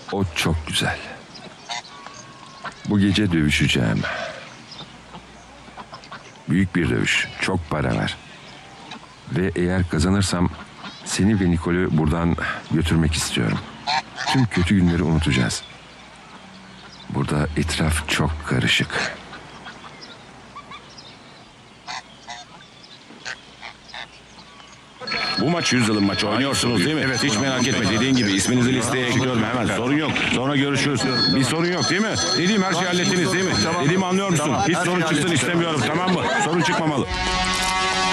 O çok güzel. Bu gece dövüşeceğim. Büyük bir dövüş. Çok para var. Ve eğer kazanırsam seni ve Nicole'ü buradan götürmek istiyorum. Tüm kötü günleri unutacağız. Burada etraf çok karışık. Bu maç 100 yılın maçı oynuyorsunuz değil mi? Evet, Hiç merak etme. Dediğin gibi isminizi listeye ekliyorum hemen. Sorun yok. Sonra görüşürüz. Bir sorun yok değil mi? Dediğim her şeyi hallettiniz değil mi? Dediğimi anlıyor musun? Hiç sorun çıksın istemiyorum, tamam mı? Sorun çıkmamalı.